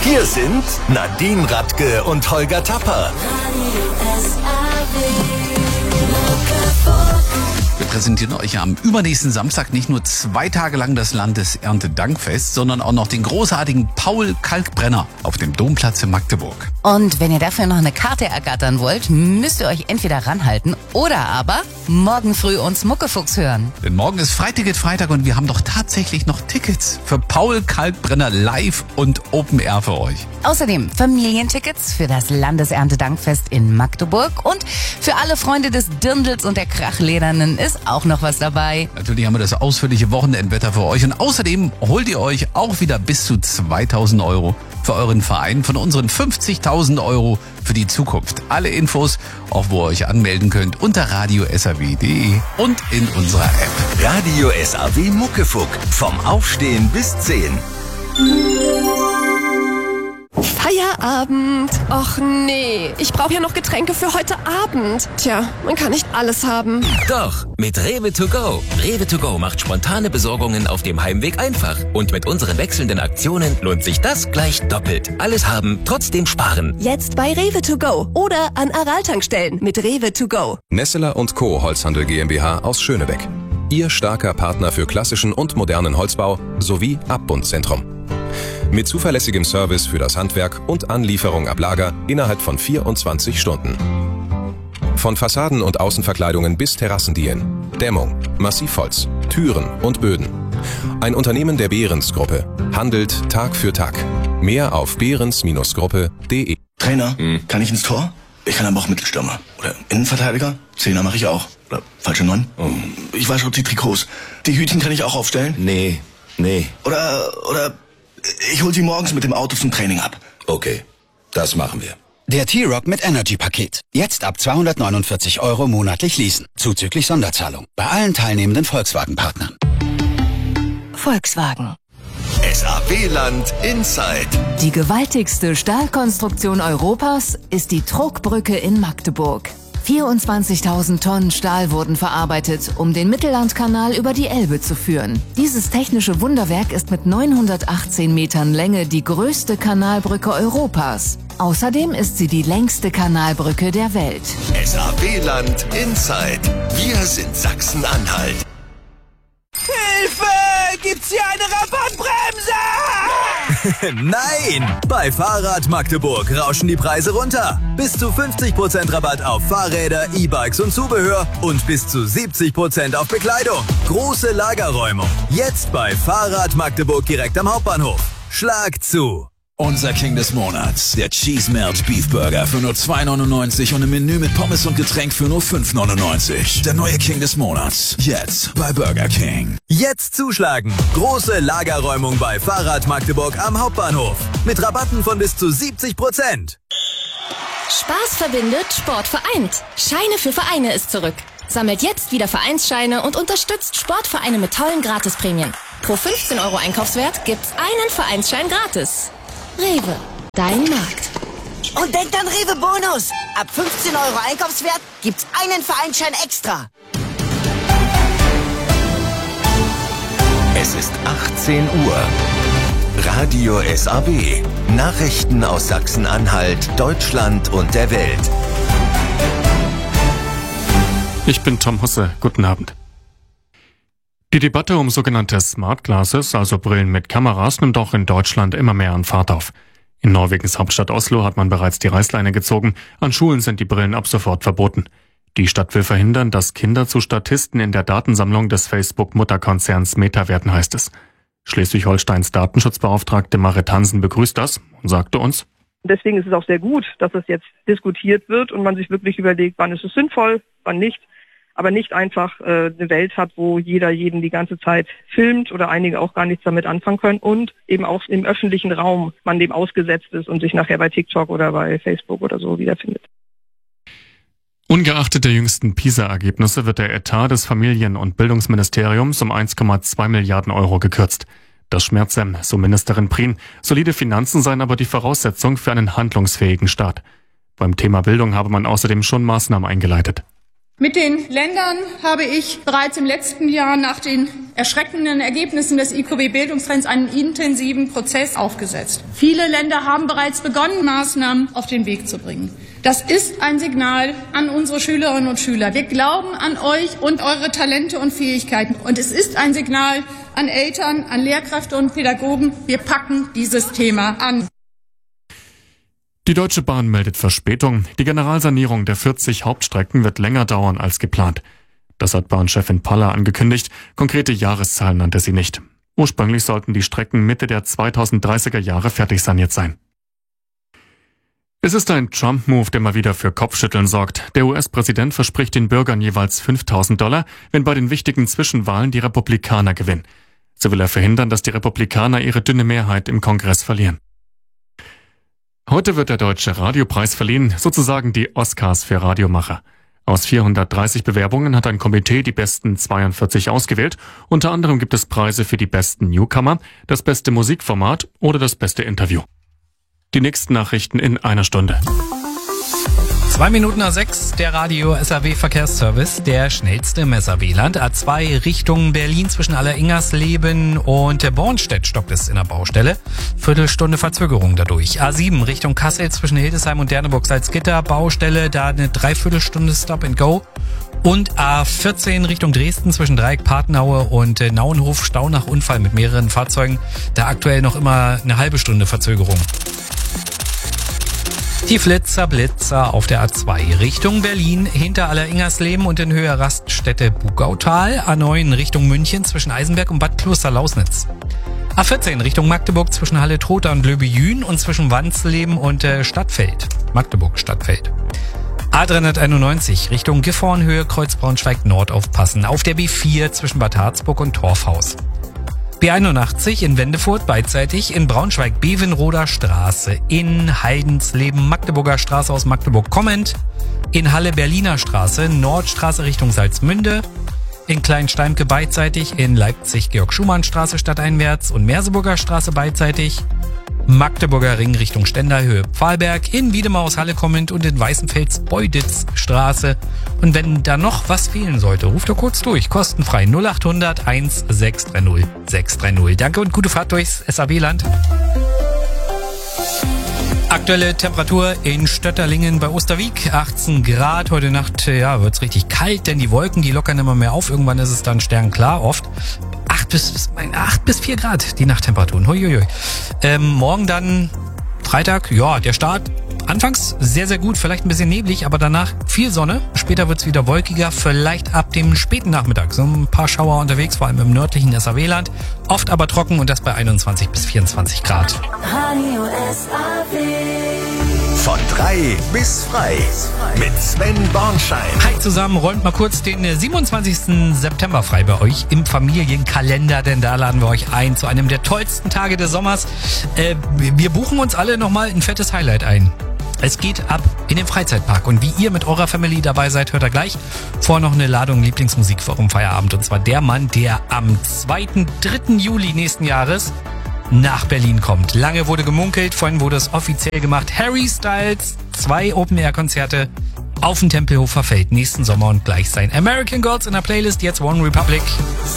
Hier sind Nadine Radke und Holger Tapper. Wir präsentieren euch am übernächsten Samstag nicht nur 2 Tage lang das Landeserntedankfest, sondern auch noch den großartigen Paul Kalkbrenner auf dem Domplatz in Magdeburg. Und wenn ihr dafür noch eine Karte ergattern wollt, müsst ihr euch entweder ranhalten oder aber morgen früh uns Muckefuchs hören. Denn morgen ist Freiticket-Freitag und wir haben doch tatsächlich noch Tickets für Paul Kalkbrenner live und Open Air für euch. Außerdem Familientickets für das Landeserntedankfest in Magdeburg und für alle Freunde des Dirndls und der Krachledernen ist auch noch was dabei. Natürlich haben wir das ausführliche Wochenendwetter für euch und außerdem holt ihr euch auch wieder bis zu 2.000 € für euren Verein von unseren 50.000 € für die Zukunft. Alle Infos, auch wo ihr euch anmelden könnt, unter radio-saw.de und in unserer App. Radio SAW Muckefuck. Vom Aufstehen bis 10. Feierabend. Och nee, ich brauche ja noch Getränke für heute Abend. Tja, man kann nicht alles haben. Doch, mit Rewe to go. Rewe to go macht spontane Besorgungen auf dem Heimweg einfach. Und mit unseren wechselnden Aktionen lohnt sich das gleich doppelt. Alles haben, trotzdem sparen. Jetzt bei Rewe to go oder an Aral-Tankstellen mit Rewe to go. Nesseler & Co. Holzhandel GmbH aus Schönebeck. Ihr starker Partner für klassischen und modernen Holzbau sowie Abbundzentrum. Mit zuverlässigem Service für das Handwerk und Anlieferung ab Lager innerhalb von 24 Stunden. Von Fassaden und Außenverkleidungen bis Terrassendielen, Dämmung, Massivholz, Türen und Böden. Ein Unternehmen der Behrens-Gruppe handelt Tag für Tag. Mehr auf behrens-gruppe.de. Trainer, kann ich ins Tor? Ich kann aber auch Mittelstürmer. Oder Innenverteidiger? Zehner mache ich auch. Oder falsche 9? Ich wasche auch die Trikots. Die Hütchen kann ich auch aufstellen? Nee. Oder ich hol sie morgens mit dem Auto zum Training ab. Okay, das machen wir. Der T-Rock mit Energy-Paket. Jetzt ab 249 € monatlich leasen. Zuzüglich Sonderzahlung. Bei allen teilnehmenden Volkswagen-Partnern. Volkswagen. SAW-Land Inside. Die gewaltigste Stahlkonstruktion Europas ist die Trugbrücke in Magdeburg. 24.000 Tonnen Stahl wurden verarbeitet, um den Mittellandkanal über die Elbe zu führen. Dieses technische Wunderwerk ist mit 918 Metern Länge die größte Kanalbrücke Europas. Außerdem ist sie die längste Kanalbrücke der Welt. SAW-Land Inside. Wir sind Sachsen-Anhalt. Hilfe! Gibt's hier eine Rabattbremse? Nein! Bei Fahrrad Magdeburg rauschen die Preise runter. Bis zu 50% Rabatt auf Fahrräder, E-Bikes und Zubehör und bis zu 70% auf Bekleidung. Große Lagerräumung. Jetzt bei Fahrrad Magdeburg direkt am Hauptbahnhof. Schlag zu! Unser King des Monats, der Cheese Melt Beef Burger für nur 2,99 € und ein Menü mit Pommes und Getränk für nur 5,99 €. Der neue King des Monats, jetzt bei Burger King. Jetzt zuschlagen! Große Lagerräumung bei Fahrrad Magdeburg am Hauptbahnhof. Mit Rabatten von bis zu 70%. Spaß verbindet, Sport vereint. Scheine für Vereine ist zurück. Sammelt jetzt wieder Vereinsscheine und unterstützt Sportvereine mit tollen Gratisprämien. Pro 15 € Einkaufswert gibt's einen Vereinsschein gratis. Rewe, dein Markt. Und denkt an Rewe Bonus. Ab 15 € Einkaufswert gibt's einen Vereinsschein extra. Es ist 18 Uhr. Radio SAW. Nachrichten aus Sachsen-Anhalt, Deutschland und der Welt. Ich bin Tom Husse. Guten Abend. Die Debatte um sogenannte Smart Glasses, also Brillen mit Kameras, nimmt auch in Deutschland immer mehr an Fahrt auf. In Norwegens Hauptstadt Oslo hat man bereits die Reißleine gezogen. An Schulen sind die Brillen ab sofort verboten. Die Stadt will verhindern, dass Kinder zu Statisten in der Datensammlung des Facebook-Mutterkonzerns Meta werden, heißt es. Schleswig-Holsteins Datenschutzbeauftragte Marit Hansen begrüßt das und sagte uns: Deswegen ist es auch sehr gut, dass es jetzt diskutiert wird und man sich wirklich überlegt, wann ist es sinnvoll, wann nicht. Aber nicht einfach eine Welt hat, wo jeder jeden die ganze Zeit filmt oder einige auch gar nichts damit anfangen können und eben auch im öffentlichen Raum man dem ausgesetzt ist und sich nachher bei TikTok oder bei Facebook oder so wiederfindet. Ungeachtet der jüngsten PISA-Ergebnisse wird der Etat des Familien- und Bildungsministeriums um 1,2 Milliarden € gekürzt. Das schmerzt, so Ministerin Prien. Solide Finanzen seien aber die Voraussetzung für einen handlungsfähigen Staat. Beim Thema Bildung habe man außerdem schon Maßnahmen eingeleitet. Mit den Ländern habe ich bereits im letzten Jahr nach den erschreckenden Ergebnissen des IQB-Bildungstrends einen intensiven Prozess aufgesetzt. Viele Länder haben bereits begonnen, Maßnahmen auf den Weg zu bringen. Das ist ein Signal an unsere Schülerinnen und Schüler. Wir glauben an euch und eure Talente und Fähigkeiten. Und es ist ein Signal an Eltern, an Lehrkräfte und Pädagogen. Wir packen dieses Thema an. Die Deutsche Bahn meldet Verspätung. Die Generalsanierung der 40 Hauptstrecken wird länger dauern als geplant. Das hat Bahnchefin Paller angekündigt. Konkrete Jahreszahlen nannte sie nicht. Ursprünglich sollten die Strecken Mitte der 2030er Jahre fertig saniert sein. Es ist ein Trump-Move, der mal wieder für Kopfschütteln sorgt. Der US-Präsident verspricht den Bürgern jeweils $5.000, wenn bei den wichtigen Zwischenwahlen die Republikaner gewinnen. So will er verhindern, dass die Republikaner ihre dünne Mehrheit im Kongress verlieren. Heute wird der Deutsche Radiopreis verliehen, sozusagen die Oscars für Radiomacher. Aus 430 Bewerbungen hat ein Komitee die besten 42 ausgewählt. Unter anderem gibt es Preise für die besten Newcomer, das beste Musikformat oder das beste Interview. Die nächsten Nachrichten in einer Stunde. 5:06, der Radio SAW Verkehrsservice, der schnellste im SAW-Land. A2 Richtung Berlin zwischen Alleringersleben und Bornstedt stoppt es in der Baustelle. Viertelstunde Verzögerung dadurch. A7 Richtung Kassel zwischen Hildesheim und Derneburg-Salzgitter, Baustelle, da eine Dreiviertelstunde Stop and Go. Und A14 Richtung Dresden zwischen Dreieck-Partenaue und Nauenhof, Stau nach Unfall mit mehreren Fahrzeugen. Da aktuell noch immer eine halbe Stunde Verzögerung. Die Blitzer auf der A2 Richtung Berlin hinter Alleringersleben und in Höhe Raststätte Bugautal. A9 Richtung München zwischen Eisenberg und Bad Kloster-Lausnitz. A14 Richtung Magdeburg zwischen Halle-Trotha und Löbejün und zwischen Wansleben und Stadtfeld. Magdeburg-Stadtfeld. A391 Richtung Gifhorn, Höhe Kreuz-Braunschweig Nord aufpassen. Auf der B4 zwischen Bad Harzburg und Torfhaus. B81 in Wendefurt beidseitig, in Braunschweig Bevenroder Straße, in Heidensleben Magdeburger Straße aus Magdeburg kommend, in Halle Berliner Straße, Nordstraße Richtung Salzmünde, in Kleinsteimke beidseitig, in Leipzig Georg-Schumann-Straße stadteinwärts und Merseburger Straße beidseitig, Magdeburger Ring Richtung Stendal, Pfahlberg, in Wiedemer aus Halle kommend und in Weißenfels Beuditz-Straße. Und wenn da noch was fehlen sollte, ruft doch kurz durch, kostenfrei 0800 1630 630. Danke und gute Fahrt durchs SAW-Land. Aktuelle Temperatur in Stötterlingen bei Osterwieck, 18 Grad. Heute Nacht wird's richtig kalt, denn die Wolken, die lockern immer mehr auf. Irgendwann ist es dann sternklar, oft. 8 bis 4 Grad die Nachttemperaturen. Huiuiui. Morgen dann Freitag, der Start anfangs sehr, sehr gut, vielleicht ein bisschen neblig, aber danach viel Sonne. Später wird's wieder wolkiger, vielleicht ab dem späten Nachmittag. So ein paar Schauer unterwegs, vor allem im nördlichen SAW-Land. Oft aber trocken und das bei 21 bis 24 Grad. Radio SAW. Von 3 bis frei. Mit Sven Bornschein. Hi zusammen, räumt mal kurz den 27. September frei bei euch im Familienkalender, denn da laden wir euch ein zu einem der tollsten Tage des Sommers. Wir buchen uns alle nochmal ein fettes Highlight ein. Es geht ab in den Freizeitpark und wie ihr mit eurer Family dabei seid, hört ihr gleich. Vorher noch eine Ladung Lieblingsmusik für euren Feierabend und zwar der Mann, der am 3. Juli nächsten Jahres nach Berlin kommt. Lange wurde gemunkelt, vorhin wurde es offiziell gemacht. Harry Styles, 2 Open-Air-Konzerte auf dem Tempelhofer Feld nächsten Sommer und gleich sein American Girls in der Playlist, jetzt One Republic.